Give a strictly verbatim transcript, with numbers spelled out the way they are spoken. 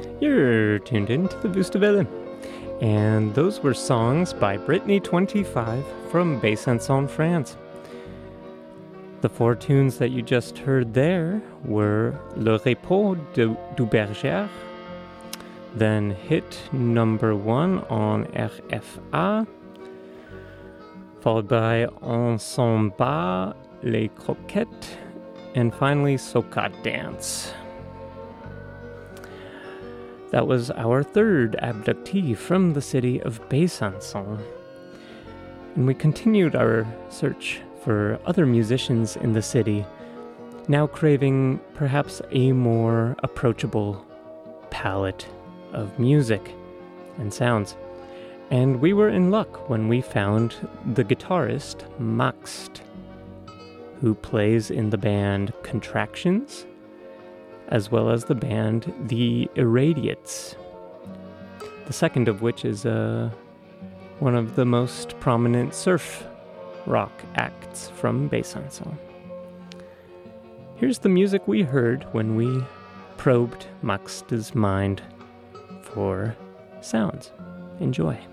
You're tuned in to the Wüstewelle. And those were songs by Brittany twenty-five from Besançon, France. The four tunes that you just heard there were Le Repos de, du Berger, then hit number one on R F A, followed by En s'en bat les croquettes, and finally Soca Dance. That was our third abductee from the city of Besançon. And we continued our search for other musicians in the city, now craving perhaps a more approachable palette of music and sounds. And we were in luck when we found the guitarist Maxt, who plays in the band Contractions, as well as the band The Irradiates, the second of which is uh, one of the most prominent surf rock acts from Besançon. Here's the music we heard when we probed Maxt's mind for sounds. Enjoy.